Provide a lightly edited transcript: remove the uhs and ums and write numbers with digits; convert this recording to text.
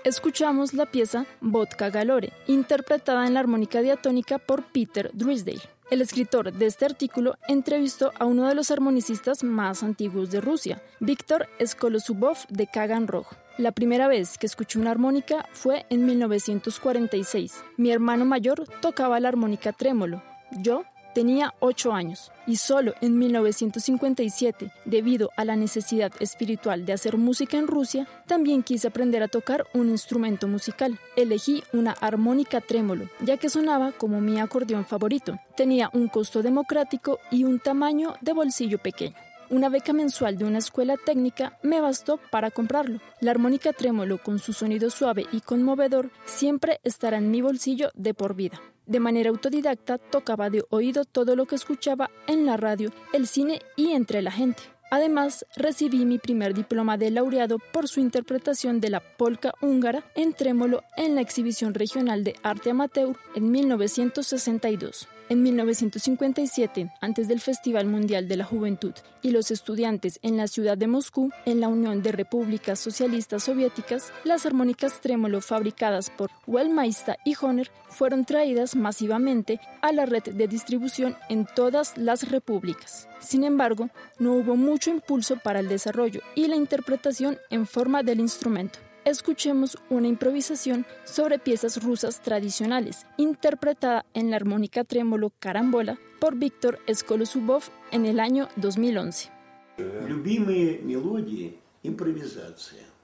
Escuchamos la pieza Vodka Galore, interpretada en la armónica diatónica por Peter Drysdale. El escritor de este artículo entrevistó a uno de los armonicistas más antiguos de Rusia, Víctor Skolosubov de Kagan Rog. La primera vez que escuché una armónica fue en 1946. Mi hermano mayor tocaba la armónica trémolo. Yo tenía 8 años y solo en 1957, debido a la necesidad espiritual de hacer música en Rusia, también quise aprender a tocar un instrumento musical. Elegí una armónica trémolo, ya que sonaba como mi acordeón favorito. Tenía un costo democrático y un tamaño de bolsillo pequeño. Una beca mensual de una escuela técnica me bastó para comprarlo. La armónica trémolo, con su sonido suave y conmovedor, siempre estará en mi bolsillo de por vida. De manera autodidacta, tocaba de oído todo lo que escuchaba en la radio, el cine y entre la gente. Además, recibí mi primer diploma de laureado por su interpretación de la polca húngara en trémolo en la exhibición regional de arte amateur en 1962. En 1957, antes del Festival Mundial de la Juventud y los estudiantes en la ciudad de Moscú, en la Unión de Repúblicas Socialistas Soviéticas, las armónicas trémolo fabricadas por Wellmeister y Hohner fueron traídas masivamente a la red de distribución en todas las repúblicas. Sin embargo, no hubo mucho impulso para el desarrollo y la interpretación en forma del instrumento. Escuchemos una improvisación sobre piezas rusas tradicionales, interpretada en la armónica trémolo carambola por Víctor Skolosubov en el año 2011. Любимые мелодии, импровизация.